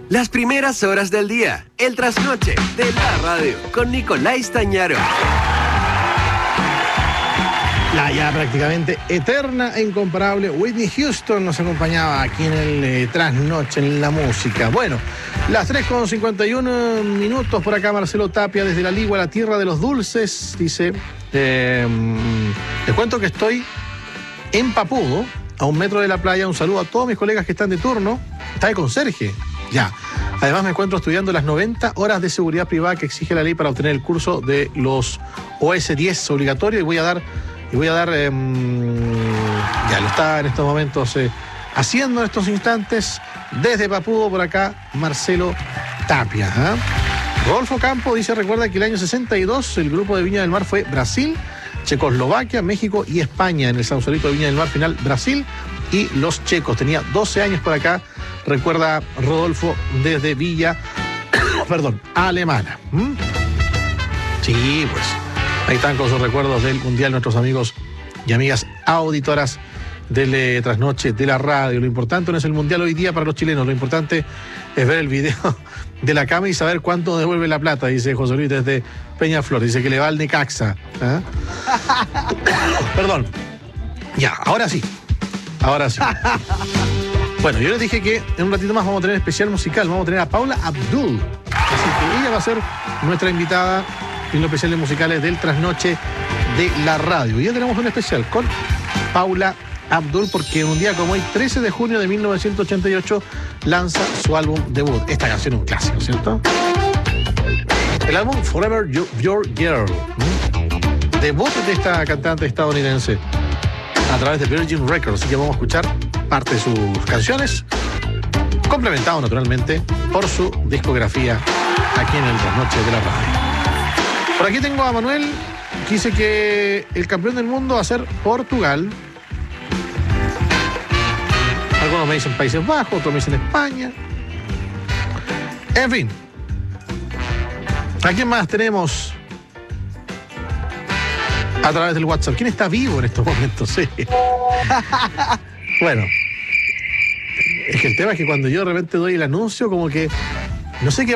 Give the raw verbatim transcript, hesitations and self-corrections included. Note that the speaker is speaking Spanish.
Las primeras horas del día, el trasnoche de la radio, con Nicolás Tañaro. La ya prácticamente eterna e incomparable Whitney Houston nos acompañaba aquí en el eh, trasnoche, en la música. Bueno, las tres con cincuenta y uno minutos por acá, Marcelo Tapia, desde la Ligua, la tierra de los dulces, dice, eh, les cuento que estoy en Papudo, a un metro de la playa. Un saludo a todos mis colegas que están de turno. Está de conserje, ya. Además me encuentro estudiando las noventa horas de seguridad privada que exige la ley para obtener el curso de los O S diez obligatorio, y voy a dar Y voy a dar, eh, ya lo está en estos momentos eh, haciendo en estos instantes, desde Papudo por acá, Marcelo Tapia. ¿eh? Rodolfo Campo dice, recuerda que el año sesenta y dos el grupo de Viña del Mar fue Brasil, Checoslovaquia, México y España. En el Sausalito de Viña del Mar, final Brasil y los checos. Tenía doce años por acá, recuerda Rodolfo, desde Villa, perdón, Alemana. ¿Mm? Sí, pues. Ahí están con sus recuerdos del Mundial nuestros amigos y amigas auditoras del eh, trasnoche de la radio. Lo importante no es el Mundial hoy día para los chilenos, lo importante es ver el video de la cama y saber cuánto devuelve la plata, dice José Luis desde Peñaflor. Dice que le va al Necaxa. ¿eh? Perdón. Ya, ahora sí. Ahora sí. Bueno, yo les dije que en un ratito más vamos a tener especial musical. Vamos a tener a Paula Abdul. Así que ella va a ser nuestra invitada en los especiales musicales del trasnoche de la radio. Y ya tenemos un especial con Paula Abdul, porque un día como hoy, trece de junio de mil novecientos ochenta y ocho, lanza su álbum debut. Esta canción es un clásico, ¿cierto? El álbum Forever Your Girl. ¿Mm? Debut de esta cantante estadounidense a través de Virgin Records. Así que vamos a escuchar parte de sus canciones, complementado naturalmente por su discografía aquí en el trasnoche de la radio. Por aquí tengo a Manuel, que dice que el campeón del mundo va a ser Portugal. Algunos me dicen Países Bajos, otros me dicen España. En fin. ¿A quién más tenemos a través del WhatsApp? ¿Quién está vivo en estos momentos? Sí. Bueno. Es que el tema es que cuando yo de repente doy el anuncio, como que no sé qué